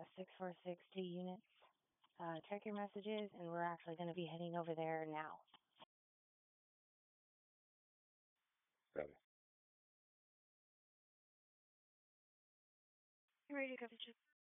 646T units. Check your messages, and we're actually going to be heading over there now. Got it. Ready to cover